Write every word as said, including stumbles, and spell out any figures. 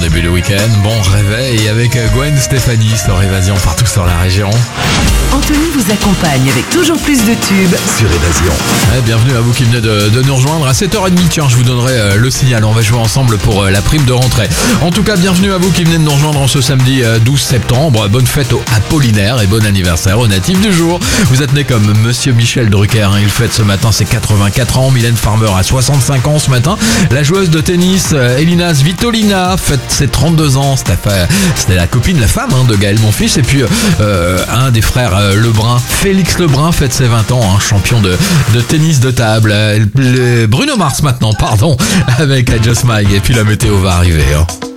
début de week-end. Bon réveil avec Gwen Stéphanie sur Évasion partout sur la région. Anthony vous accompagne avec toujours plus de tubes sur Évasion. Ouais, bienvenue à vous qui venez de, de nous rejoindre à sept heures trente. Tiens, je vous donnerai euh, le signal. On va jouer ensemble pour euh, la prime de rentrée. En tout cas, bienvenue à vous qui venez de nous rejoindre en ce samedi euh, douze septembre. Bonne fête au Apollinaire et bon anniversaire au natif du jour. Vous êtes né comme Monsieur Michel Drucker. Hein, il fête ce matin ses quatre-vingt-quatre ans. Mylène Farmer a soixante-cinq ans ce matin. La joueuse de tennis euh, Elina Svitolina fête ses trente-deux ans. C'était, c'était la copine, la femme hein, de Gaël Monfils. Et puis euh, un des frères euh, Lebrun, Félix Lebrun, fête ses vingt ans. Hein, champion de, de tennis de table. Euh, le Bruno Mars maintenant, pardon, avec I Just Mike. Et puis la météo va arriver. Hein.